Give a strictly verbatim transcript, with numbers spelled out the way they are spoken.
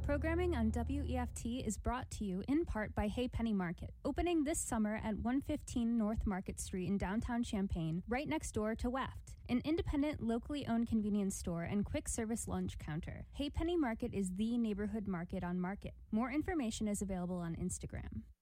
Programming on W E F T is brought to you in part by Hey Penny Market, opening this summer at one fifteen North Market Street in downtown Champaign, right next door to W E F T, an independent, locally owned convenience store and quick service lunch counter. Hey Penny Market is the neighborhood market on Market. More information is available on Instagram.